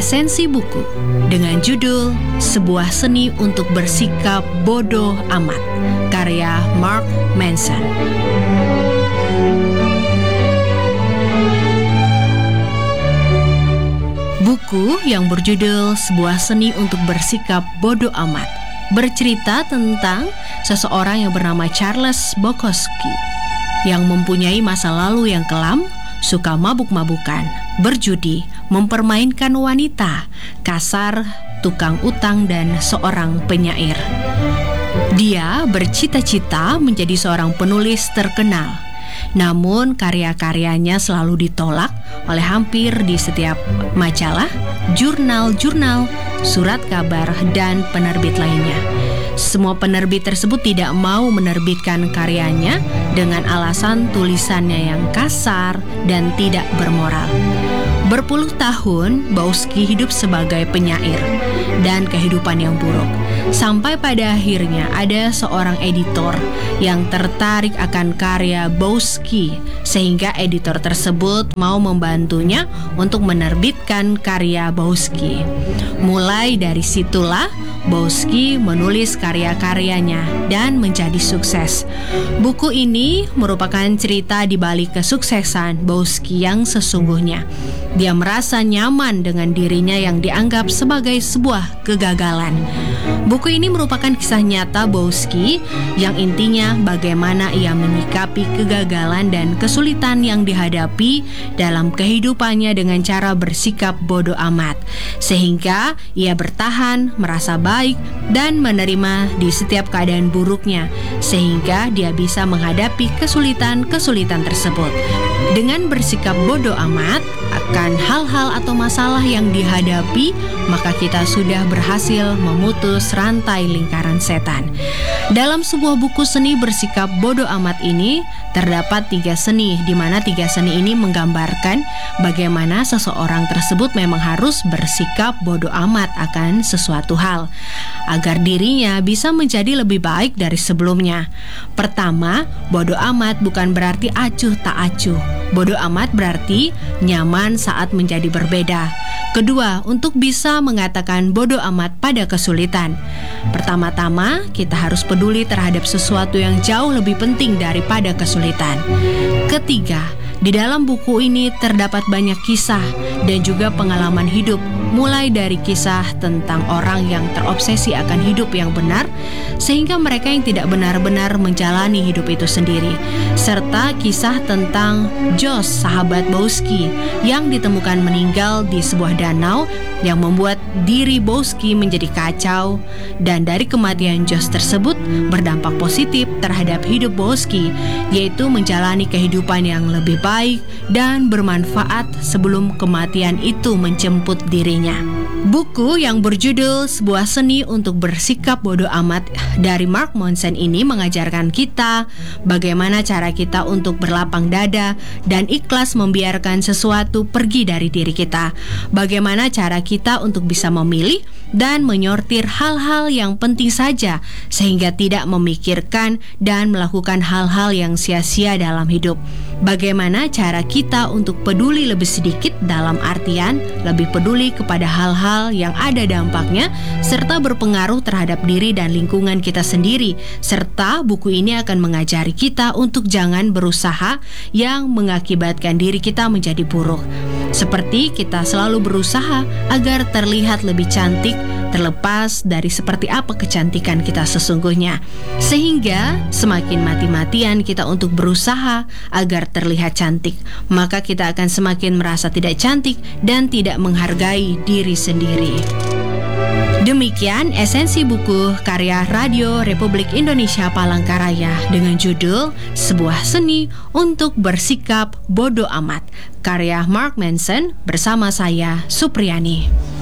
Esensi buku dengan judul Sebuah Seni untuk Bersikap Bodoh Amat, karya Mark Manson. Buku yang berjudul Sebuah Seni untuk Bersikap Bodoh Amat bercerita tentang seseorang yang bernama Charles Bukowski yang mempunyai masa lalu yang kelam, suka mabuk-mabukan, berjudi, mempermainkan wanita, kasar, tukang utang, dan seorang penyair. Dia bercita-cita menjadi seorang penulis terkenal. Namun karya-karyanya selalu ditolak oleh hampir di setiap majalah, jurnal-jurnal, surat kabar, dan penerbit lainnya. Semua penerbit tersebut tidak mau menerbitkan karyanya dengan alasan tulisannya yang kasar dan tidak bermoral. Berpuluh tahun Bukowski hidup sebagai penyair dan kehidupan yang buruk. Sampai pada akhirnya ada seorang editor yang tertarik akan karya Bukowski, sehingga editor tersebut mau membantunya untuk menerbitkan karya Bukowski. Mulai dari situlah Bukowski menulis karya-karyanya dan menjadi sukses. Buku ini merupakan cerita di balik kesuksesan Bukowski yang sesungguhnya. Dia merasa nyaman dengan dirinya yang dianggap sebagai sebuah kegagalan. Buku ini merupakan kisah nyata Bukowski yang intinya bagaimana ia menyikapi kegagalan dan kesulitan yang dihadapi dalam kehidupannya dengan cara bersikap bodoh amat, sehingga ia bertahan, merasa baik, dan menerima di setiap keadaan buruknya, sehingga dia bisa menghadapi kesulitan-kesulitan tersebut. Dengan bersikap bodoh amat akan hal-hal atau masalah yang dihadapi, maka kita sudah berhasil memutus rantai lingkaran setan. Dalam sebuah buku seni bersikap bodoh amat ini terdapat 3 seni, di mana 3 seni ini menggambarkan bagaimana seseorang tersebut memang harus bersikap bodoh amat akan sesuatu hal agar dirinya bisa menjadi lebih baik dari sebelumnya. Pertama, bodoh amat bukan berarti acuh tak acuh. Bodoh amat berarti nyaman saat menjadi berbeda. Kedua, untuk bisa mengatakan bodoh amat pada kesulitan. Pertama-tama, kita harus peduli terhadap sesuatu yang jauh lebih penting daripada kesulitan. Ketiga, di dalam buku ini terdapat banyak kisah dan juga pengalaman hidup, mulai dari kisah tentang orang yang terobsesi akan hidup yang benar, sehingga mereka yang tidak benar-benar menjalani hidup itu sendiri, serta kisah tentang Jos, sahabat Bukowski, yang ditemukan meninggal di sebuah danau yang membuat diri Bukowski menjadi kacau, dan dari kematian Jos tersebut berdampak positif terhadap hidup Bukowski, yaitu menjalani kehidupan yang lebih baik dan bermanfaat sebelum kematian itu menjemput dirinya. Buku yang berjudul Sebuah Seni untuk Bersikap Bodoh Amat dari Mark Manson ini mengajarkan kita bagaimana cara kita untuk berlapang dada dan ikhlas membiarkan sesuatu pergi dari diri kita. Bagaimana cara kita untuk bisa memilih dan menyortir hal-hal yang penting saja, sehingga tidak memikirkan dan melakukan hal-hal yang sia-sia dalam hidup. Bagaimana cara kita untuk peduli lebih sedikit, dalam artian lebih peduli kepada hal-hal yang ada dampaknya serta berpengaruh terhadap diri dan lingkungan kita sendiri. Serta buku ini akan mengajari kita untuk jangan berusaha yang mengakibatkan diri kita menjadi buruk. Seperti kita selalu berusaha agar terlihat lebih cantik, terlepas dari seperti apa kecantikan kita sesungguhnya. Sehingga semakin mati-matian kita untuk berusaha agar terlihat cantik, maka kita akan semakin merasa tidak cantik dan tidak menghargai diri sendiri. Demikian esensi buku karya Radio Republik Indonesia Palangkaraya dengan judul Sebuah Seni untuk Bersikap Bodoh Amat, karya Mark Manson, bersama saya Supriyani.